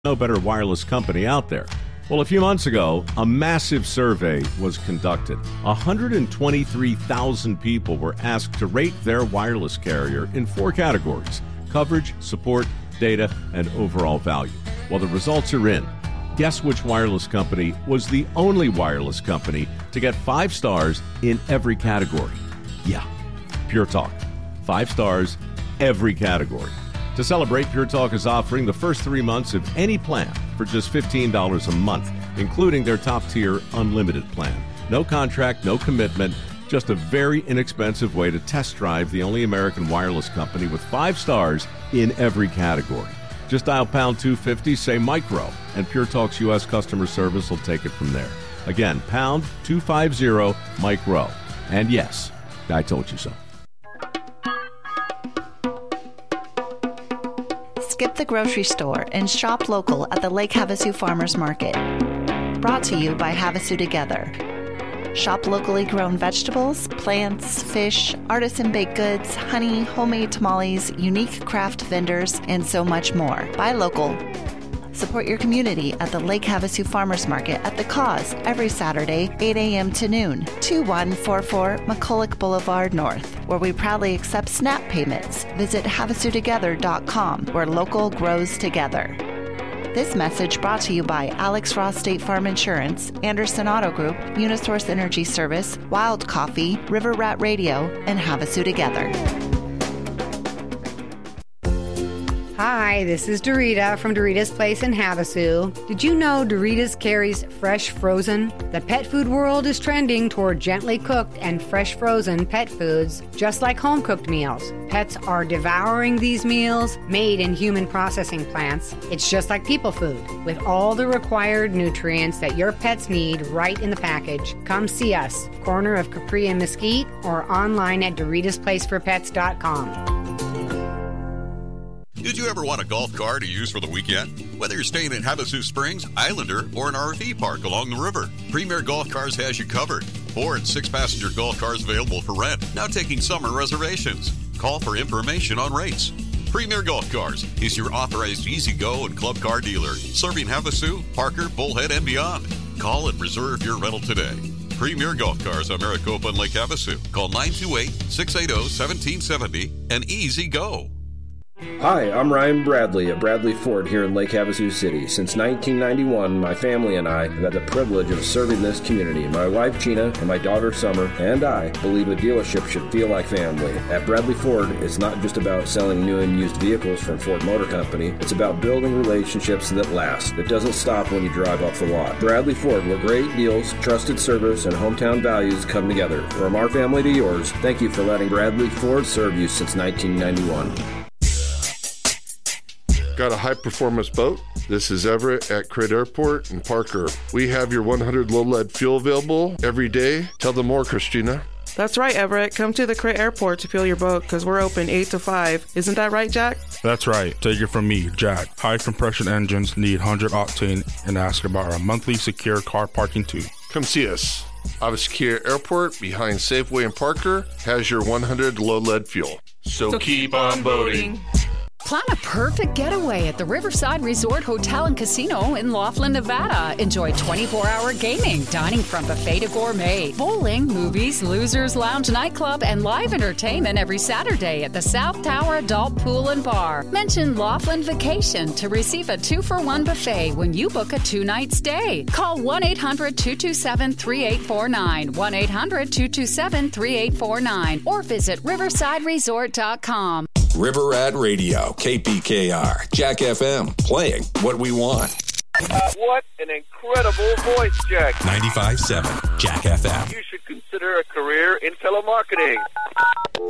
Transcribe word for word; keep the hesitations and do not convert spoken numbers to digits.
no better wireless company out there. Well, a few months ago, a massive survey was conducted. one hundred twenty-three thousand people were asked to rate their wireless carrier in four categories: coverage, support, data, and overall value. Well, the results are in. Guess which wireless company was the only wireless company to get five stars in every category? Yeah, Pure Talk. Five stars, every category. To celebrate, Pure Talk is offering the first three months of any plan for just fifteen dollars a month, including their top-tier unlimited plan. No contract, no commitment, just a very inexpensive way to test drive the only American wireless company with five stars in every category. Just dial pound two fifty, say micro, and Pure Talk's U S customer service will take it from there. Again, pound two fifty, micro. And yes, I told you so. Skip the grocery store and shop local at the Lake Havasu Farmers Market. Brought to you by Havasu Together. Shop locally grown vegetables, plants, fish, artisan baked goods, honey, homemade tamales, unique craft vendors, and so much more. Buy local. Support your community at the Lake Havasu Farmers Market at The Cause every Saturday, eight a.m. to noon, two one four four McCulloch Boulevard North, where we proudly accept SNAP payments. Visit Havasu Together dot com, where local grows together. This message brought to you by Alex Ross State Farm Insurance, Anderson Auto Group, Unisource Energy Service, Wild Coffee, River Rat Radio, and Havasu Together. Hi, this is Dorita from Dorita's Place in Havasu. Did you know Dorita's carries fresh frozen? The pet food world is trending toward gently cooked and fresh frozen pet foods, just like home-cooked meals. Pets are devouring these meals made in human processing plants. It's just like people food, with all the required nutrients that your pets need right in the package. Come see us, corner of Capri and Mesquite, or online at Doritas Place for Pets dot com. Did you ever want a golf car to use for the weekend? Whether you're staying in Havasu Springs, Islander, or an R V park along the river, Premier Golf Cars has you covered. Four and six passenger golf cars available for rent. Now taking summer reservations. Call for information on rates. Premier Golf Cars is your authorized easy-go and club car dealer, serving Havasu, Parker, Bullhead, and beyond. Call and reserve your rental today. Premier Golf Cars on Maricopa and Lake Havasu. Call nine two eight, six eight zero, one seven seven zero and easy go. Hi, I'm Ryan Bradley at Bradley Ford here in Lake Havasu City. Since nineteen ninety-one, my family and I have had the privilege of serving this community. My wife Gina and my daughter Summer and I believe a dealership should feel like family. At Bradley Ford, it's not just about selling new and used vehicles from Ford Motor Company. It's about building relationships that last. It doesn't stop when you drive off the lot. Bradley Ford, where great deals, trusted service, and hometown values come together. From our family to yours, thank you for letting Bradley Ford serve you since nineteen ninety-one. Got a high-performance boat? This is Everett at Crit Airport in Parker. We have your one hundred low-lead fuel available every day. Tell them more, Christina. That's right, Everett. Come to the Crit Airport to fuel your boat because we're open eight to five. Isn't that right, Jack? That's right. Take it from me, Jack. High-compression engines need one hundred octane and ask about our monthly secure car parking too. Come see us. Avaskia Airport behind Safeway in Parker has your one hundred low-lead fuel. So, so keep on boating. Plan a perfect getaway at the Riverside Resort Hotel and Casino in Laughlin, Nevada. Enjoy twenty-four hour gaming, dining from buffet to gourmet, bowling, movies, Losers Lounge nightclub, and live entertainment every Saturday at the South Tower Adult Pool and Bar. Mention Laughlin Vacation to receive a two for one buffet when you book a two-night stay. Call one eight hundred, two two seven, three eight four nine, one eight hundred, two two seven, three eight four nine, or visit riverside resort dot com. River Rat Radio, K P K R, Jack F M, playing what we want. What an incredible voice, Jack. ninety-five point seven, Jack F M. You should consider a career in telemarketing.